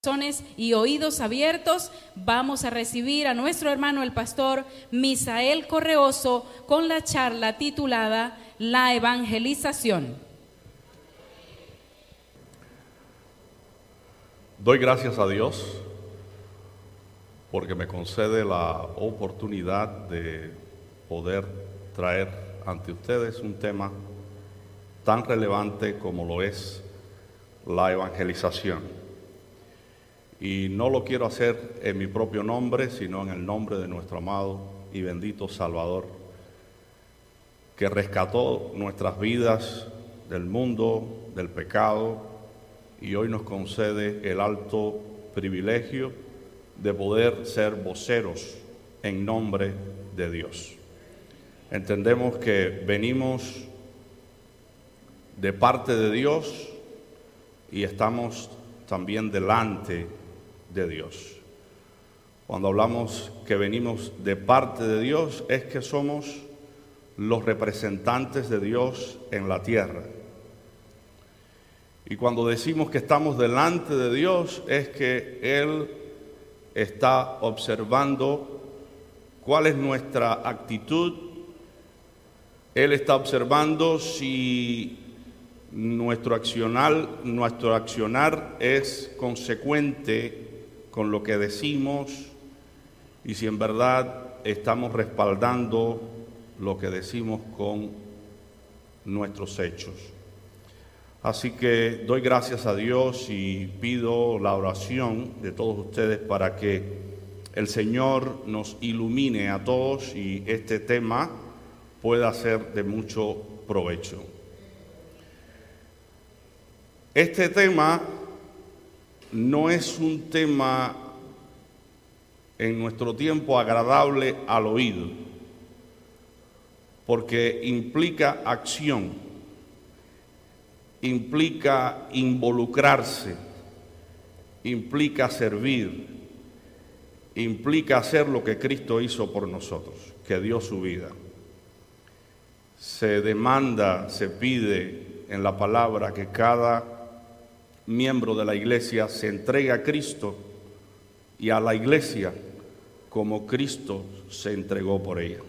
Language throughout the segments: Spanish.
corazones y oídos abiertos, vamos a recibir a nuestro hermano el pastor Misael Correoso con la charla titulada La Evangelización. Doy gracias a Dios porque me concede la oportunidad de poder traer ante ustedes un tema tan relevante como lo es la evangelización. Y no lo quiero hacer en mi propio nombre, sino en el nombre de nuestro amado y bendito Salvador, que rescató nuestras vidas del mundo, del pecado, y hoy nos concede el alto privilegio de poder ser voceros en nombre de Dios. Entendemos que venimos de parte de Dios y estamos también delante de Dios. Cuando hablamos que venimos de parte de Dios, es que somos los representantes de Dios en la tierra. Y cuando decimos que estamos delante de Dios, es que Él está observando cuál es nuestra actitud. Él está observando si nuestro accionar es consecuente con lo que decimos y si en verdad estamos respaldando lo que decimos con nuestros hechos. Así que doy gracias a Dios y pido la oración de todos ustedes para que el Señor nos ilumine a todos y este tema pueda ser de mucho provecho. Este tema no es un tema en nuestro tiempo agradable al oído, porque implica acción, implica involucrarse, implica servir, implica hacer lo que Cristo hizo por nosotros, que dio su vida. Se demanda, se pide en la palabra que cada miembro de la iglesia se entregue a Cristo y a la iglesia como Cristo se entregó por ella.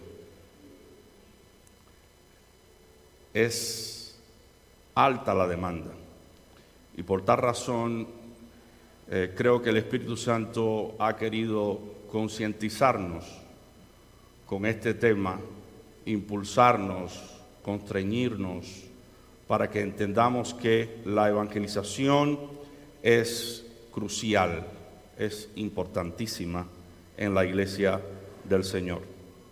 Es alta la demanda y por tal razón creo que el Espíritu Santo ha querido concientizarnos con este tema, impulsarnos, constreñirnos para que entendamos que la evangelización es crucial, es importantísima en la iglesia del Señor.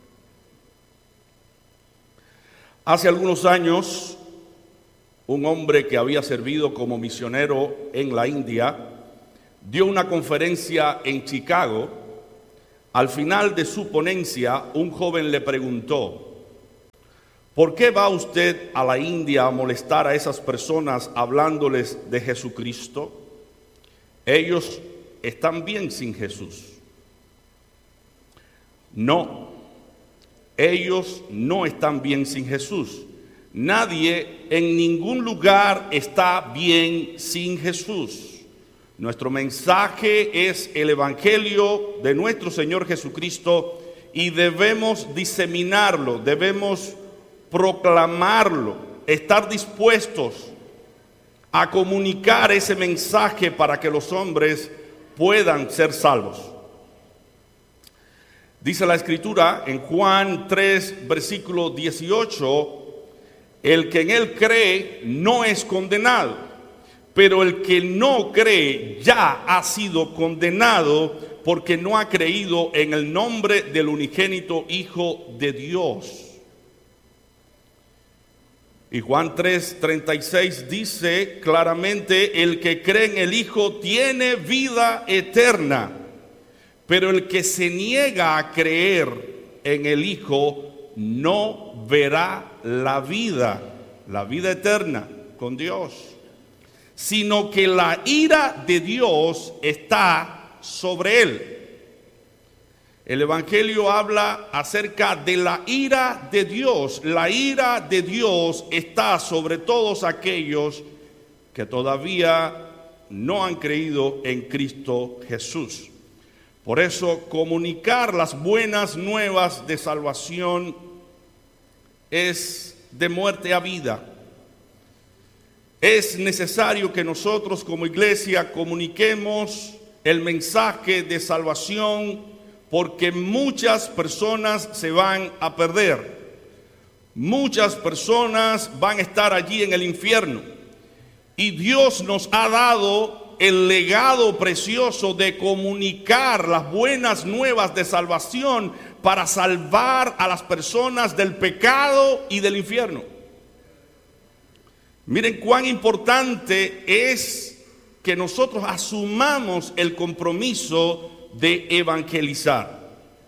Hace algunos años, un hombre que había servido como misionero en la India dio una conferencia en Chicago. Al final de su ponencia, un joven le preguntó: ¿por qué va usted a la India a molestar a esas personas hablándoles de Jesucristo? Ellos están bien sin Jesús. No, ellos no están bien sin Jesús. Nadie en ningún lugar está bien sin Jesús. Nuestro mensaje es el Evangelio de nuestro Señor Jesucristo y debemos diseminarlo, debemos proclamarlo, estar dispuestos a comunicar ese mensaje para que los hombres puedan ser salvos. Dice la Escritura en Juan 3, versículo 18, el que en él cree no es condenado, pero el que no cree ya ha sido condenado porque no ha creído en el nombre del unigénito Hijo de Dios. Y Juan 3:36 dice claramente: el que cree en el Hijo tiene vida eterna, pero el que se niega a creer en el Hijo no verá la vida eterna con Dios, sino que la ira de Dios está sobre él. El Evangelio habla acerca de la ira de Dios. La ira de Dios está sobre todos aquellos que todavía no han creído en Cristo Jesús. Por eso, comunicar las buenas nuevas de salvación es de muerte a vida. Es necesario que nosotros como iglesia comuniquemos el mensaje de salvación, porque muchas personas se van a perder. Muchas personas van a estar allí en el infierno. Y Dios nos ha dado el legado precioso de comunicar las buenas nuevas de salvación para salvar a las personas del pecado y del infierno. Miren cuán importante es que nosotros asumamos el compromiso de evangelizar.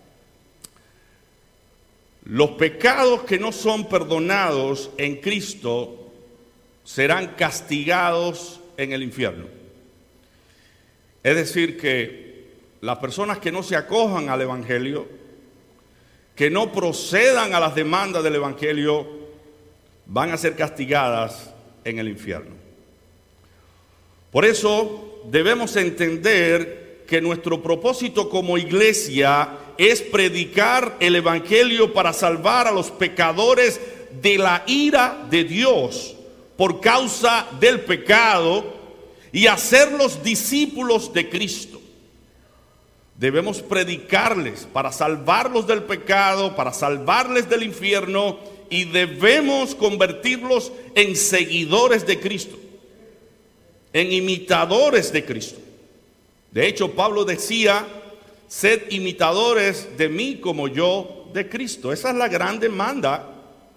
Los pecados que no son perdonados en Cristo serán castigados en el infierno. Es decir, que las personas que no se acojan al Evangelio, que no procedan a las demandas del Evangelio, van a ser castigadas en el infierno. Por eso debemos entender que nuestro propósito como iglesia es predicar el Evangelio para salvar a los pecadores de la ira de Dios por causa del pecado y hacerlos discípulos de Cristo. Debemos predicarles para salvarlos del pecado, para salvarles del infierno, y debemos convertirlos en seguidores de Cristo, en imitadores de Cristo. De hecho, Pablo decía: sed imitadores de mí como yo de Cristo. Esa es la gran demanda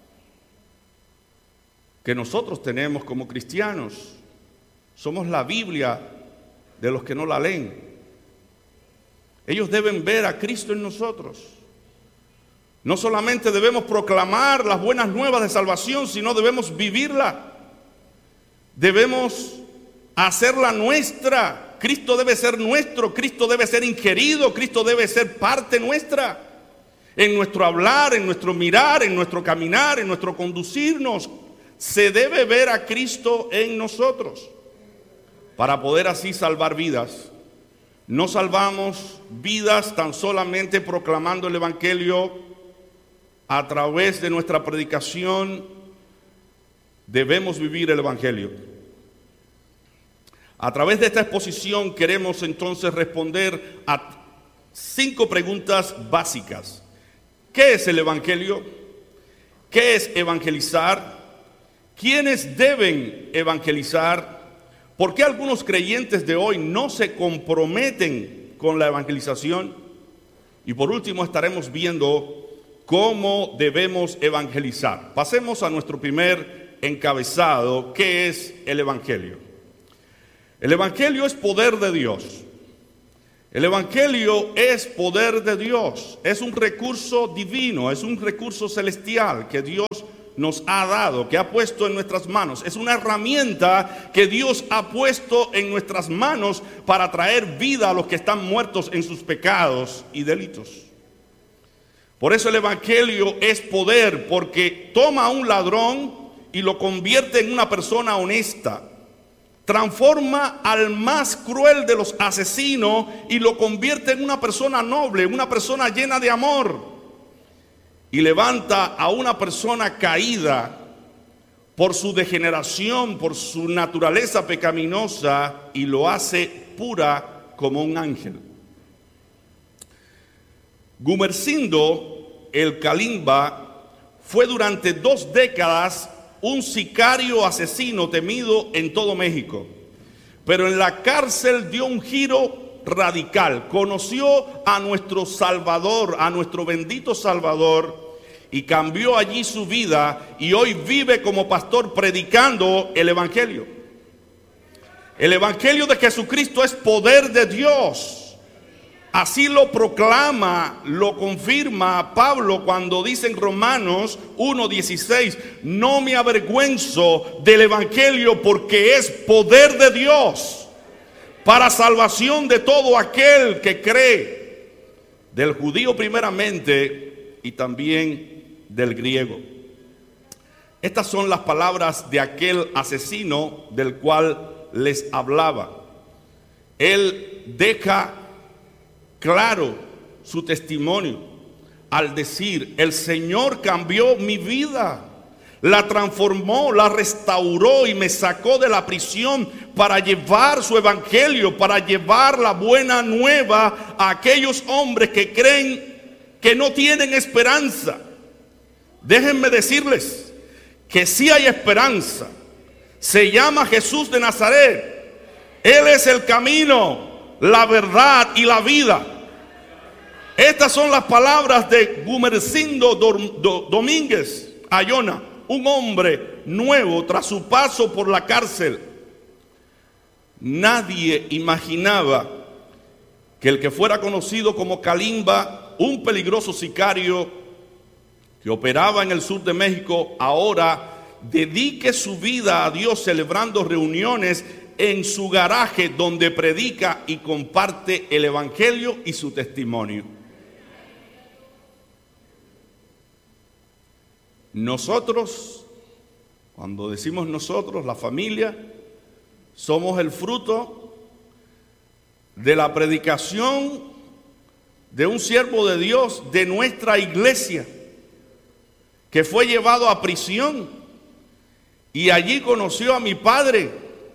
que nosotros tenemos como cristianos. Somos la Biblia de los que no la leen. Ellos deben ver a Cristo en nosotros. No solamente debemos proclamar las buenas nuevas de salvación, sino debemos vivirla. Debemos hacerla nuestra. Cristo debe ser nuestro, Cristo debe ser ingerido, Cristo debe ser parte nuestra. En nuestro hablar, en nuestro mirar, en nuestro caminar, en nuestro conducirnos, se debe ver a Cristo en nosotros, para poder así salvar vidas. No salvamos vidas tan solamente proclamando el Evangelio a través de nuestra predicación. Debemos vivir el Evangelio. A través de esta exposición queremos entonces responder a 5 preguntas básicas. ¿Qué es el Evangelio? ¿Qué es evangelizar? ¿Quiénes deben evangelizar? ¿Por qué algunos creyentes de hoy no se comprometen con la evangelización? Y por último estaremos viendo cómo debemos evangelizar. Pasemos a nuestro primer encabezado. ¿Qué es el Evangelio? El Evangelio es poder de Dios. El Evangelio es poder de Dios. Es un recurso divino, es un recurso celestial que Dios nos ha dado, que ha puesto en nuestras manos. Es una herramienta que Dios ha puesto en nuestras manos para traer vida a los que están muertos en sus pecados y delitos. Por eso el Evangelio es poder, porque toma a un ladrón y lo convierte en una persona honesta. Transforma al más cruel de los asesinos y lo convierte en una persona noble, una persona llena de amor. Y levanta a una persona caída por su degeneración, por su naturaleza pecaminosa, y lo hace pura como un ángel. Gumersindo el Kalimba fue durante 2 décadas un sicario asesino temido en todo México. Pero en la cárcel dio un giro radical. Conoció a nuestro Salvador, a nuestro bendito Salvador, y cambió allí su vida, y hoy vive como pastor predicando el Evangelio. El Evangelio de Jesucristo es poder de Dios. Así lo proclama, lo confirma Pablo cuando dice en Romanos 1:16: no me avergüenzo del Evangelio, porque es poder de Dios para salvación de todo aquel que cree, del judío primeramente y también del griego. Estas son las palabras de aquel asesino del cual les hablaba. él deja claro su testimonio al decir: el Señor cambió mi vida, la transformó, la restauró y me sacó de la prisión para llevar su evangelio, para llevar la buena nueva a aquellos hombres que creen que no tienen esperanza. Déjenme decirles que sí hay esperanza. Se llama Jesús de Nazaret. Él es el camino, la verdad y la vida. Estas son las palabras de Gumersindo Domínguez Ayona, un hombre nuevo tras su paso por la cárcel. Nadie imaginaba que el que fuera conocido como Kalimba, un peligroso sicario que operaba en el sur de México, ahora dedique su vida a Dios celebrando reuniones en su garaje donde predica y comparte el evangelio y su testimonio. Nosotros, cuando decimos nosotros, la familia, somos el fruto de la predicación de un siervo de Dios de nuestra iglesia, que fue llevado a prisión y allí conoció a mi padre.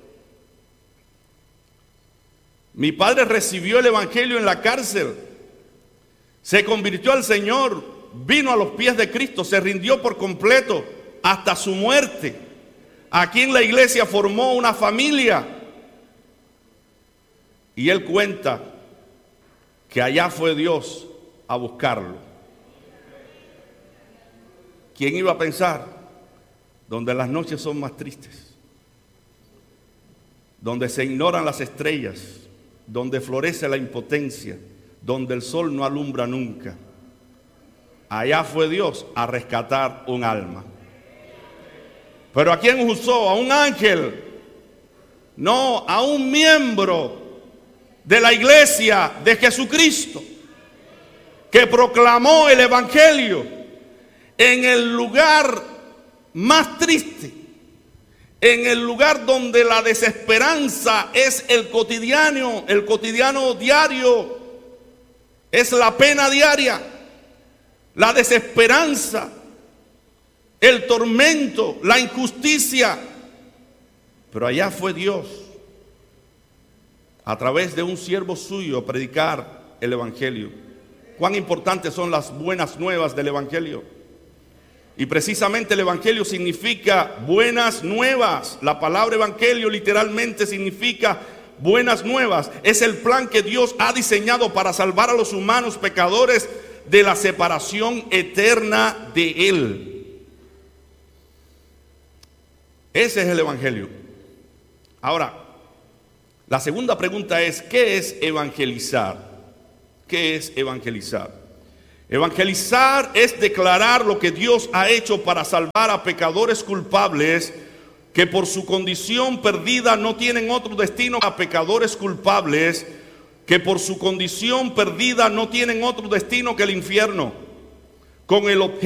Mi padre recibió el evangelio en la cárcel, se convirtió al Señor, vino a los pies de Cristo, se rindió por completo hasta su muerte. Aquí en la iglesia formó una familia y él cuenta que allá fue Dios a buscarlo. ¿Quién iba a pensar? Donde las noches son más tristes, donde se ignoran las estrellas, donde florece la impotencia, donde el sol no alumbra nunca, allá fue Dios a rescatar un alma. ¿Pero a quién usó? ¿A un ángel? No, a un miembro de la iglesia de Jesucristo, que proclamó el evangelio en el lugar más triste, en el lugar donde la desesperanza es el cotidiano diario, es la pena diaria, la desesperanza, el tormento, la injusticia. Pero allá fue Dios, a través de un siervo suyo, a predicar el evangelio. Cuán importantes son las buenas nuevas del evangelio. Y precisamente el evangelio significa buenas nuevas. La palabra evangelio literalmente significa buenas nuevas. Es el plan que Dios ha diseñado para salvar a los humanos pecadores de la separación eterna de Él. Ese es el evangelio. Ahora, la segunda pregunta es: ¿qué es evangelizar? ¿Qué es evangelizar? Evangelizar es declarar lo que Dios ha hecho para salvar a pecadores culpables que por su condición perdida no tienen otro destino, a pecadores culpables que por su condición perdida no tienen otro destino que el infierno, con el objeto